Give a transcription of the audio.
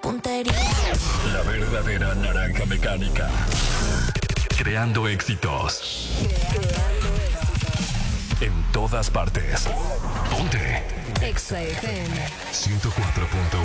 puntería. La verdadera naranja mecánica. Creando éxitos. En todas partes. Ponte. Exa FM 104.1.